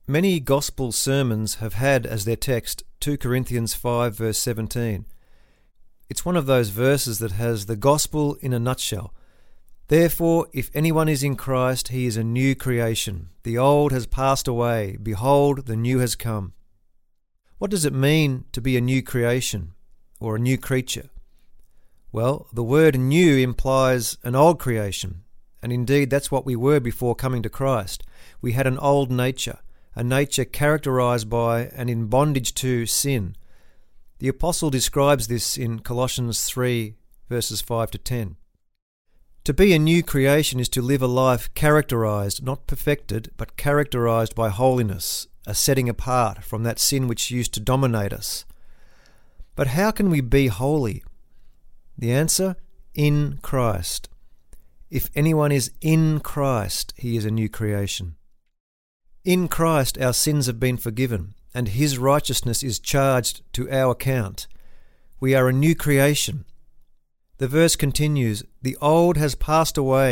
Many gospel sermons have had as their text 2 Corinthians 5 verse 17. It's one of those verses that has the gospel in a nutshell. Therefore, if anyone is in Christ, he is a new creation. The old has passed away. Behold, the new has come. What does it mean to be a new creation or a new creature? Well, the word new implies an old creation, and indeed that's what we were before coming to Christ. We had an old nature, a nature characterized by and in bondage to sin. The apostle describes this in Colossians 3 verses 5 to 10. To be a new creation is to live a life characterized, not perfected, but characterized by holiness, a setting apart from that sin which used to dominate us. But how can we be holy? The answer, in Christ. If anyone is in Christ, he is a new creation. In Christ our sins have been forgiven, and his righteousness is charged to our account. We are a new creation. The verse continues, the old has passed away.